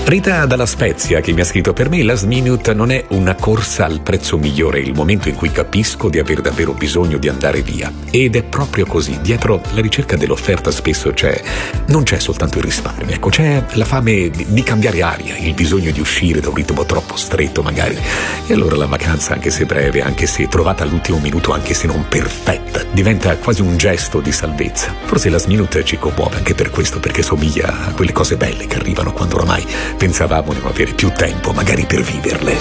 Rita dalla Spezia che mi ha scritto: per me last minute non è una corsa al prezzo migliore, è il momento in cui capisco di aver davvero bisogno di andare via. Ed è proprio così, dietro la ricerca dell'offerta spesso non c'è soltanto il risparmio, ecco, c'è la fame di cambiare aria, il bisogno di uscire da un ritmo troppo stretto magari. E allora la vacanza, anche se breve, anche se trovata all'ultimo minuto, anche se non perfetta, diventa quasi un gesto di salvezza. Forse last minute ci commuove anche per questo, perché somiglia a quelle cose belle che arrivano quando oramai pensavamo di non avere più tempo magari per viverle.